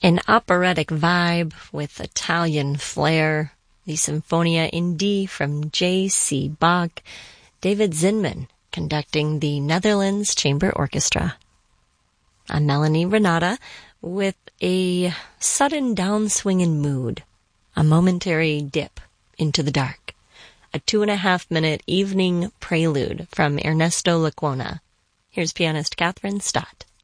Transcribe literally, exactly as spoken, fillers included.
An operatic vibe with Italian flair. The Sinfonia in D from J C Bach. David Zinman conducting the Netherlands Chamber Orchestra. I'm Melanie Renata with a sudden downswing in mood. A momentary dip into the dark. A two and a half minute evening prelude from Ernesto Lecuona. Here's pianist Catherine Stott.